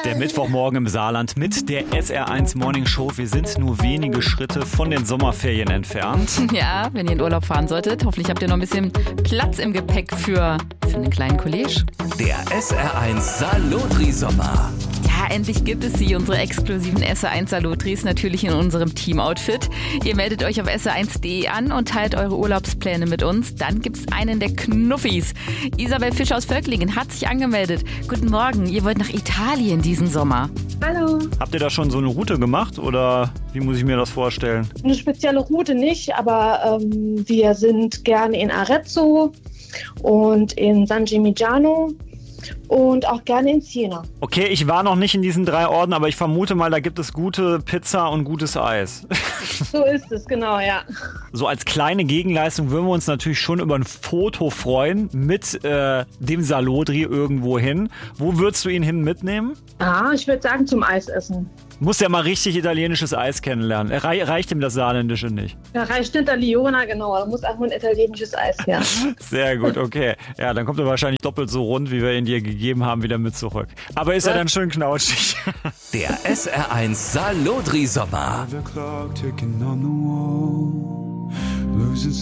Der Mittwochmorgen im Saarland mit der SR1 Morning Show. Wir sind nur wenige Schritte von den Sommerferien entfernt. Ja, wenn ihr in Urlaub fahren solltet, hoffentlich habt ihr noch ein bisschen Platz im Gepäck für einen kleinen College. Der SR1 Salotri-Sommer. Ja, endlich gibt es sie, unsere exklusiven SR1 Salotris, natürlich in unserem Team-Outfit. Ihr meldet euch auf sr1.de an und teilt eure Urlaubspläne mit uns. Dann gibt's einen der Knuffis. Isabel Fischer aus Völklingen hat sich angemeldet. Guten Morgen, ihr wollt nach Italien diesen Sommer. Hallo. Habt ihr da schon so eine Route gemacht oder wie muss ich mir das vorstellen? Eine spezielle Route nicht, aber wir sind gerne in Arezzo und in San Gimignano und auch gerne in Siena. Okay, ich war noch nicht in diesen 3 Orten, aber ich vermute mal, da gibt es gute Pizza und gutes Eis. So ist es, genau, ja. So als kleine Gegenleistung würden wir uns natürlich schon über ein Foto freuen mit dem Salotri irgendwo hin. Wo würdest du ihn hin mitnehmen? Ich würde sagen zum Eisessen. Muss ja mal richtig italienisches Eis kennenlernen. Reicht ihm das Saarländische nicht? Ja, reicht nicht Liona, genau. Da muss einfach ein italienisches Eis her. Sehr gut, okay. Ja, dann kommt er wahrscheinlich doppelt so rund, wie wir ihn dir gegeben haben, wieder mit zurück. Aber ist er dann schön knautschig? Der SR1 Salotri-Sommer. The clock ticking on the wall, losing